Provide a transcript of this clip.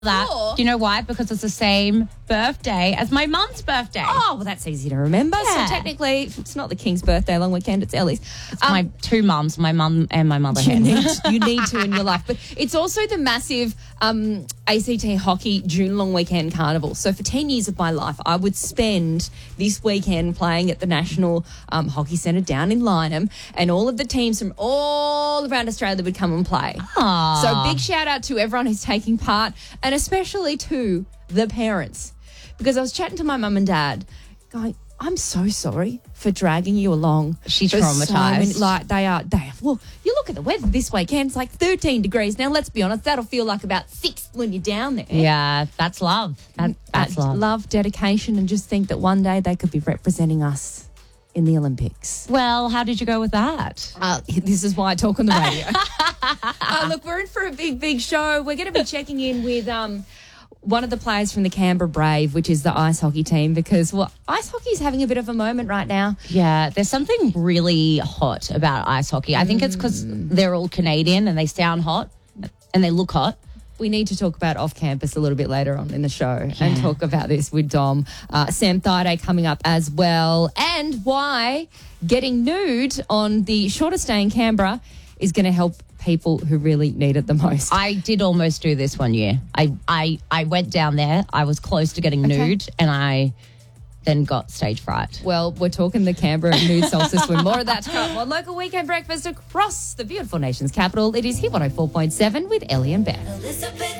that. Cool. Do you know why? Because it's the same birthday as my mum's birthday. Oh, well, that's easy to remember. Yeah. So technically, it's not the King's birthday long weekend, it's Ellie's. It's my two mums, my mum and my mother hen. You need to in your life. But it's also the massive ACT Hockey June long weekend carnival. So for 10 years of my life, I would spend this weekend playing at the National Hockey Centre down in Lyneham, and all of the teams from all around Australia would come and play. Aww. So big shout out to everyone who's taking part, and especially to the parents. Because I was chatting to my mum and dad going, I'm so sorry for dragging you along. She's for traumatised. they are. Well, you look at the weather this weekend, it's like 13 degrees. Now, let's be honest, that'll feel like about 6 when you're down there. Yeah, that's love. That's love. Love, dedication, and just think that one day they could be representing us in the Olympics. Well, how did you go with that? This is why I talk on the radio. Look, we're in for a big, big show. We're going to be checking in with one of the players from the Canberra Brave, which is the ice hockey team, because, well, ice hockey is having a bit of a moment right now. Yeah, there's something really hot about ice hockey. I think it's because they're all Canadian and they sound hot and they look hot. We need to talk about off-campus a little bit later on in the show and talk about this with Dom. Sam Thaiday coming up as well, and why getting nude on the shortest day in Canberra is going to help people who really need it the most. I did almost do this one year. I went down there. I was close to getting nude and I then got stage fright. Well, we're talking the Canberra nude solstice with more of that to come on Local Weekend Breakfast across the beautiful nation's capital. It is Hit 104.7 with Ellie and Beth. Elizabeth